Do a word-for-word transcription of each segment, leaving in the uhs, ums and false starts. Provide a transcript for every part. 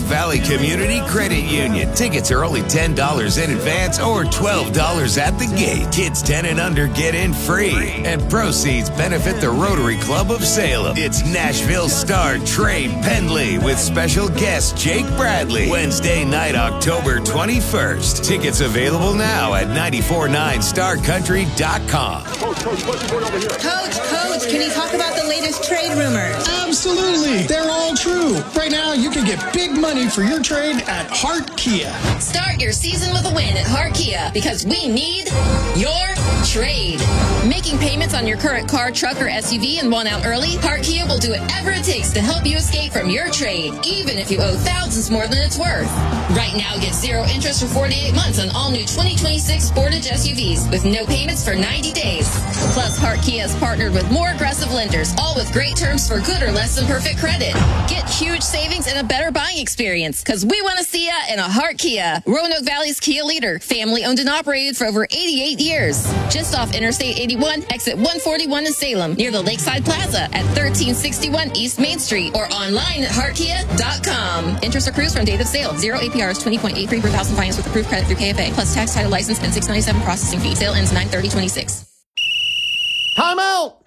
Valley Community Credit Union. Tickets are only ten dollars in advance or twelve dollars at the gate. Kids ten and under get in free. And proceeds benefit the Rotary Club of Salem. It's Nashville star Trey Pendley with special guest Jake Bradley. Wednesday night, October twenty-first. Tickets available now at nine four nine star country dot com. Coach, Coach, can you talk about the latest trade rumors? Absolutely. They're all true. Right now, you can get big money for your trade at Hart Kia. Start your season with a win at Hart Kia because we need your trade. Making payments on your current car, truck, or S U V and want out early? Hart Kia will do whatever it takes to help you escape from your trade, even if you owe thousands more than it's worth. Right now, get zero interest for forty-eight months on all new twenty twenty-six Sportage S U Vs with no payments for ninety days. Plus, Hart Kia has partnered with more aggressive lenders, all with great terms for good or less than perfect credit. Get huge savings and a better buying experience because we want to see ya in a Hart Kia. Roanoke Valley's Kia leader, family owned and operated for over eighty-eight years. Just off Interstate eighty-one, exit one forty-one in Salem, near the Lakeside Plaza at thirteen sixty-one East Main Street or online at hart kia dot com. Interest accrues from date of sale. Zero A P R is twenty point eight three per thousand finance with approved credit through K F A. Plus tax, title, license, and six ninety-seven processing fee. Sale ends nine thirty twenty-six. Time out!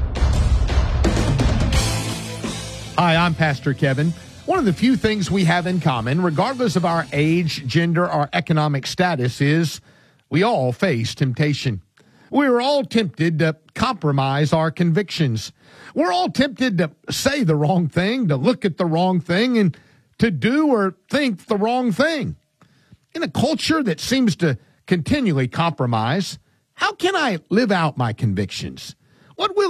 Hi, I'm Pastor Kevin. One of the few things we have in common, regardless of our age, gender, or economic status, is we all face temptation. We're all tempted to compromise our convictions. We're all tempted to say the wrong thing, to look at the wrong thing, and to do or think the wrong thing. In a culture that seems to continually compromise, how can I live out my convictions? What will